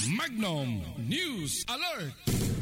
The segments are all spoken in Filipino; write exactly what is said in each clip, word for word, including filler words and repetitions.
Magnum News Alert!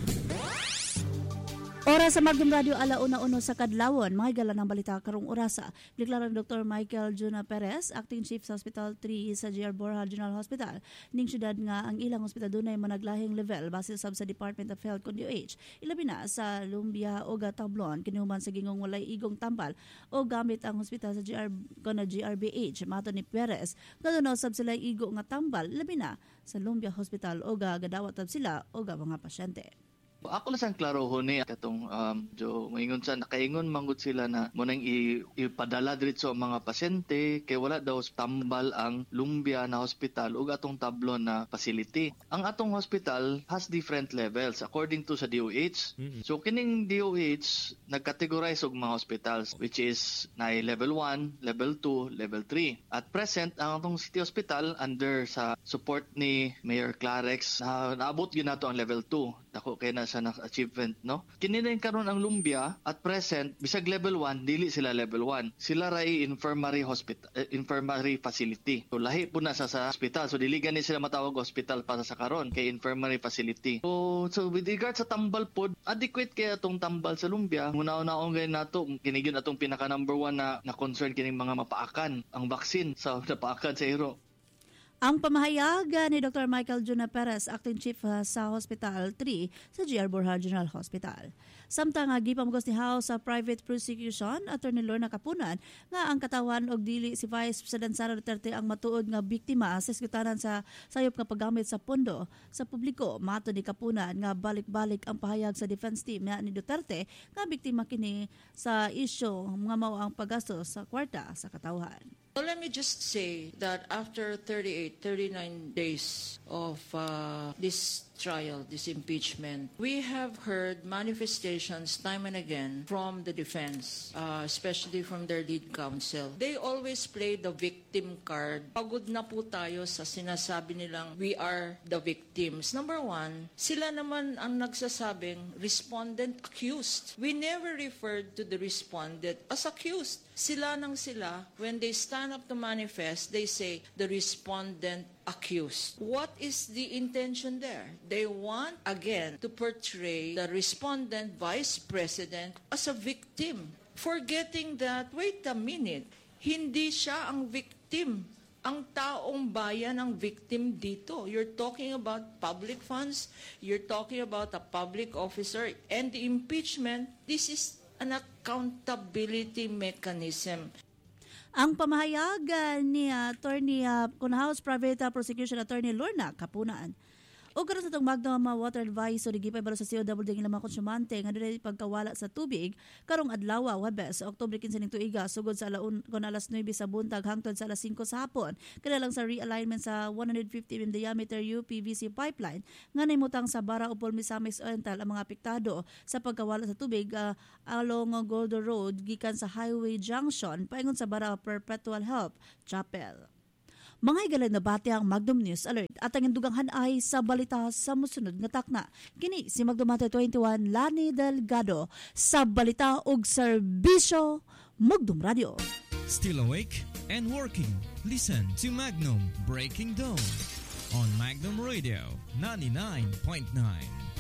Oras sa Magnum Radio alauna uno sa kadlawon, mga gala ng balita karong orasa. Deklara ni Doctor Michael Juna Perez, Acting Chief sa Hospital three sa G R Borja General Hospital, ning syudad nga ang ilang hospital dunay managlahing level base sab sa Department of Health kun D O H. Ilabi na sa Lumbia o Tablon kinuman sa gingong walay igong tambal o gamit ang hospital sa G R kana G R B H. Mato ni Perez, kadunaw sab sila igo nga tambal ilabi na sa Lumbia Hospital o gadawat sab sila o mga pasyente. Ako lang sang klaro ho ni katong um, jo moingon sa nakaingon manggod sila na mo nang ipadala diretso ang mga pasyente kay wala daw tambal ang Lumbia na hospital ug atong Tablon na facility. Ang atong hospital has different levels according to sa D O H. Mm-hmm. So kining D O H nagcategorize og mga hospitals which is na level one, level two, level three. At present ang atong City Hospital under sa support ni Mayor Clarex na naabot gyud nato ang level two. Dako kay na sa achievement, no? Kininain karon ang Lumbia at present bisag level one dili sila level one. Sila ray infirmary hospital uh, infirmary facility. So lahi po na sa, sa hospital. So dili gani sila matawag hospital para sa karon kay infirmary facility. So so with regard sa tambal pod, adequate kay atong tambal sa Lumbia. Muna-unaon gay nato kini gyud atong pinaka number one na na concern kining mga mapaakan ang vaccine sa napaakan sa iro. Ang pamahayagan ni Doctor Michael Juna Perez, Acting Chief uh, sa Hospital three sa G R Borja General Hospital. Samtang uh, gipamugos ni House sa private prosecution, Attorney Lorna Kapunan, nga ang katawan og dili si Vice President Sara Duterte ang matuod nga biktima sa iskutanan sa sayop nga paggamit sa pondo sa publiko. Mato ni Kapunan nga balik-balik ang pahayag sa defense team ni Duterte nga biktima kini sa isyu nga mao ang paggastos sa kwarta sa katawhan. Well, let me just say that after thirty-eight, thirty-nine days of uh, this trial, this impeachment, we have heard manifestations time and again from the defense, uh, especially from their lead counsel. They always play the victim card. Pagod na po tayo sa sinasabi nilang we are the victims. Number one, sila naman ang nagsasabing respondent accused. We never referred to the respondent as accused. Sila nang sila, when they stand up to manifest, they say the respondent accused. What is the intention there? They want, again, to portray the respondent vice president as a victim. Forgetting that, wait a minute, hindi siya ang victim. Ang taong bayan ang victim dito. You're talking about public funds, you're talking about a public officer, and the impeachment, this is an accountability mechanism. Ang pamahayagan ni Attorney uh, kun House Private Prosecution Attorney Lorna Kapunan. O karon sa itong Magnum Water Advisory gipay baro sa C O W ding ilang mga konsumante nga dunay pagkawala sa tubig karong adlaw Huwebes Oktubre quince ning tuiga sugod sa alaun kon alas nuwebe sa buntag hangtod sa alas singko sa hapon kada lang sa realignment sa one hundred fifty millimeter diameter U P V C pipeline nga nahimutang sa Bara Upol Misamis Oriental ang mga apektado sa pagkawala sa tubig uh, along Goldo Road gikan sa Highway Junction paingon sa Bara Perpetual Help Chapel. Mga higalan na bati ang Magnum News Alert at ang induganghan ay sa balita sa musunod nga takna. Kini si Magnum twenty-one Lani Delgado sa balita ug serbisyo Magnum Radio. Still awake and working? Listen to Magnum Breaking Dawn on Magnum Radio ninety-nine point nine.